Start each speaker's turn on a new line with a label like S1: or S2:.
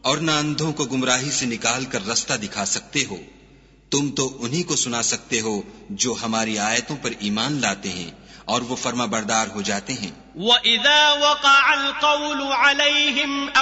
S1: और न अंधों को गुमराही से निकाल कर रास्ता दिखा सकते हो। तुम तो उन्हीं को सुना सकते हो जो हमारी आयतों पर ईमान लाते हैं और वो फर्माबरदार हो जाते हैं।